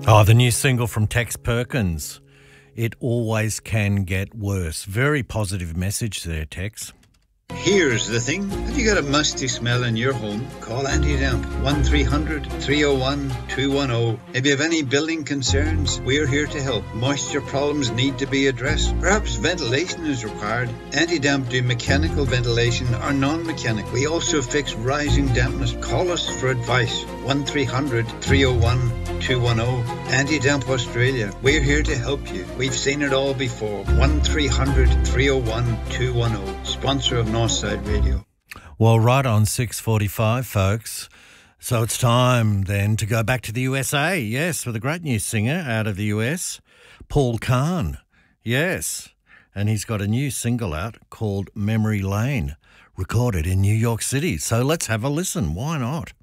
Oh, the new single from Tex Perkins. It always can get worse. Very positive message there, Tex. Here's the thing. Have you got a musty smell in your home? Call Anti-Damp 1300-301-210. If you have any building concerns, we're here to help. Moisture problems need to be addressed. Perhaps ventilation is required. Anti-Damp do mechanical ventilation or non-mechanical. We also fix rising dampness. Call us for advice. 1300-301-210. Anti-Damp Australia. We're here to help you. We've seen it all before. 1300-301-210. Sponsor of Northside Radio. Well, right on 6:45, folks. So it's time then to go back to the USA. Yes, with a great new singer out of the US, Paul Khan. Yes, and he's got a new single out called Memory Lane, recorded in New York City. So let's have a listen. Why not?